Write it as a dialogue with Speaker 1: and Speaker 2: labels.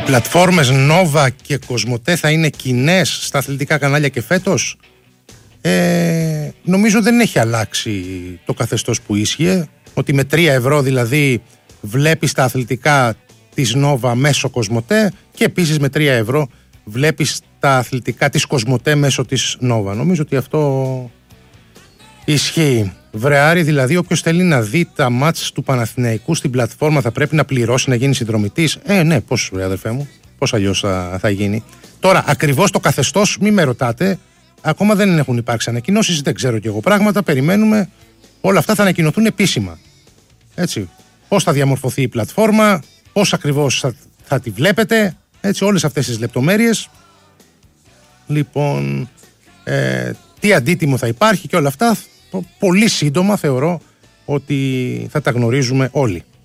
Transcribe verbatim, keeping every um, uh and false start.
Speaker 1: πλατφόρμες Nova και Κοσμοτέ θα είναι κοινές στα αθλητικά κανάλια και φέτος. Ε, νομίζω δεν έχει αλλάξει το καθεστώς που ίσχυε, ότι με τρία ευρώ δηλαδή βλέπεις τα αθλητικά της Nova μέσω Κοσμοτέ και επίσης με τρία ευρώ βλέπεις τα αθλητικά της Κοσμοτέ μέσω της Nova. Νομίζω ότι αυτό ισχύει. Βρεάρι, δηλαδή όποιος θέλει να δει τα μάτς του Παναθηναϊκού στην πλατφόρμα θα πρέπει να πληρώσει να γίνει συνδρομητής. Ε, ναι, πώς ρε αδερφέ μου, πώς αλλιώς θα, θα γίνει. Τώρα, ακριβώς το καθεστώς, μη με ρωτάτε, ακόμα δεν έχουν υπάρξει ανακοινώσεις, δεν ξέρω κι εγώ πράγματα, περιμένουμε. Όλα αυτά θα ανακοινωθούν επίσημα. Έτσι, πώς θα διαμορφωθεί η πλατφόρμα, πώς ακριβώς θα, θα τη βλέπετε, έτσι, όλες αυτές τις λεπτομέρειες. Λοιπόν, ε, τι αντίτιμο θα υπάρχει και όλα αυτά, πολύ σύντομα θεωρώ ότι θα τα γνωρίζουμε όλοι.